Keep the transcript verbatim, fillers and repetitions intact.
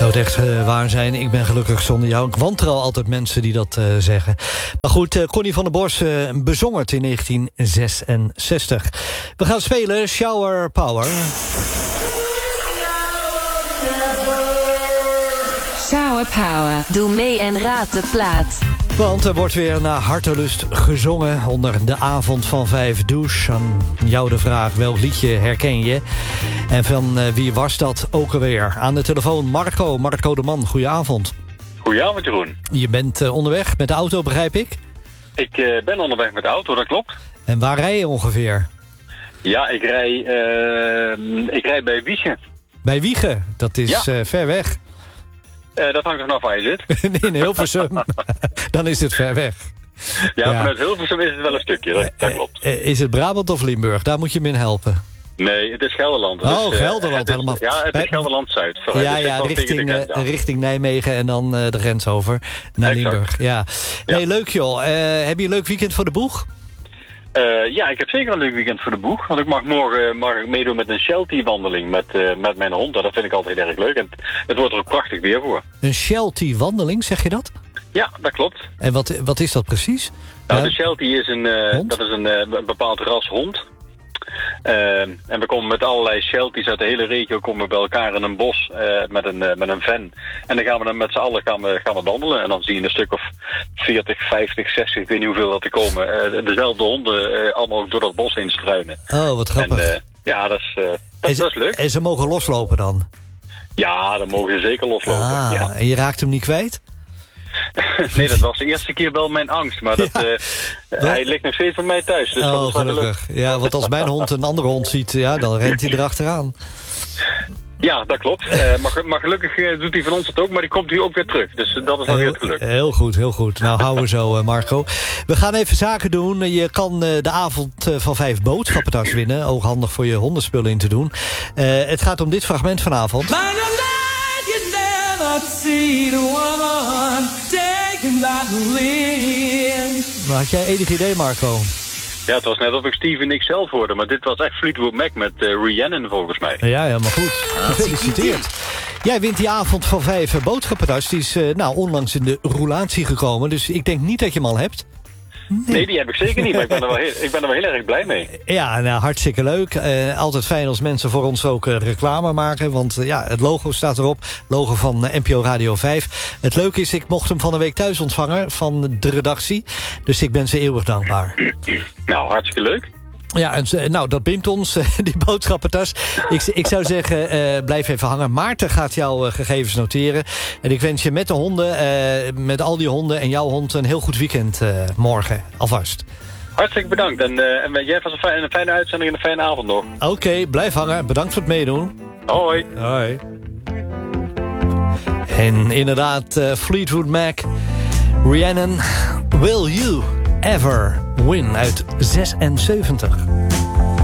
Zou het echt uh, waar zijn? Ik ben gelukkig zonder jou. Ik wantrouw altijd mensen die dat uh, zeggen. Maar goed, uh, Connie van der Bos uh, bezong het in negentien zesenzestig. We gaan spelen Shower Power. Shower Power. Doe mee en raad de plaat. Want er wordt weer naar hartelust gezongen onder de avond van vijf douche. Aan jou de vraag, welk liedje herken je? En van uh, wie was dat ook alweer? Aan de telefoon Marco, Marco de Man. Goedenavond. Goedenavond, Jeroen. Je bent uh, onderweg met de auto, begrijp ik? Ik uh, ben onderweg met de auto, dat klopt. En waar rij je ongeveer? Ja, ik rij, uh, ik rij bij Wiegen. Bij Wiegen? Dat is ja. uh, ver weg. Uh, dat hangt er vanaf waar je zit. In Hilversum. Dan is het ver weg. Ja, ja, vanuit Hilversum is het wel een stukje, dat, dat klopt. Uh, uh, is het Brabant of Limburg? Daar moet je me in helpen. Nee, het is Gelderland. Oh, dus, Gelderland uh, helemaal. Is, ja, het is Gelderland-Zuid. Ja, ja, richting, uh, richting Nijmegen en dan uh, de grens over naar exact. Limburg. Ja. Ja. Hey, leuk joh. Uh, heb je een leuk weekend voor de boeg? Uh, ja, ik heb zeker een leuk weekend voor de boeg. Want ik mag morgen mag ik meedoen met een Sheltie-wandeling met, uh, met mijn hond. Dat vind ik altijd heel erg leuk. En het wordt er ook prachtig weer voor. Een Sheltie-wandeling, zeg je dat? Ja, dat klopt. En wat, wat is dat precies? Nou, ja. De Sheltie is een, uh, dat is een, uh, een bepaald ras hond. Uh, en we komen met allerlei Shelties uit de hele regio komen bij elkaar in een bos uh, met, een, uh, met een van. En dan gaan we dan met z'n allen gaan we, gaan we wandelen. En dan zie je een stuk of veertig, vijftig, zestig, ik weet niet hoeveel dat er komen. Uh, dezelfde honden uh, allemaal ook door dat bos heen struinen. Oh, wat grappig. En, uh, ja, dat is, uh, dat, en, dat is leuk. En ze mogen loslopen dan? Ja, dan mogen ze zeker loslopen. Ah, ja. En je raakt hem niet kwijt? Nee, dat was de eerste keer wel mijn angst. Maar dat, ja. uh, hij ligt nog steeds bij mij thuis. Dus oh, gelukkig. Ja, want als mijn hond een andere hond ziet, ja, dan rent hij erachteraan. Ja, dat klopt. Uh, maar, maar gelukkig uh, doet hij van ons het ook, maar die komt hier ook weer terug. Dus uh, dat is wel heel geluk. Heel goed, heel goed. Nou, houden we zo, uh, Marco. We gaan even zaken doen. Je kan uh, de avond uh, van vijf boodschappentas winnen. Ook handig voor je hondenspullen in te doen. Uh, het gaat om dit fragment vanavond. Maar had jij enig idee, Marco? Ja, het was net of ik Steve en ik zelf hoorde, maar dit was echt Fleetwood Mac met uh, Rhiannon volgens mij. Ja, ja, maar goed. Gefeliciteerd. Jij wint die avond van vijf uh, boodschappentas. Die is uh, nou, onlangs in de roulatie gekomen, dus ik denk niet dat je hem al hebt. Nee. nee, die heb ik zeker niet, maar ik ben er wel heel, ik ben er wel heel erg blij mee. Ja, nou, hartstikke leuk. Uh, altijd fijn als mensen voor ons ook uh, reclame maken. Want uh, ja, het logo staat erop. Logo van uh, N P O Radio vijf. Het leuke is, ik mocht hem van de week thuis ontvangen van de redactie. Dus ik ben ze eeuwig dankbaar. Nou, hartstikke leuk. Ja, en, nou, dat bindt ons, die boodschappentas. Ik, ik zou zeggen, uh, blijf even hangen. Maarten gaat jouw uh, gegevens noteren. En ik wens je met de honden, uh, met al die honden en jouw hond... een heel goed weekend uh, morgen, alvast. Hartstikke bedankt. En, uh, en jij was een fijne, een fijne uitzending en een fijne avond nog. Oké, okay, blijf hangen. Bedankt voor het meedoen. Hoi. Hoi. En inderdaad, uh, Fleetwood Mac, Rhiannon, Will You Ever Win uit zesenzeventig.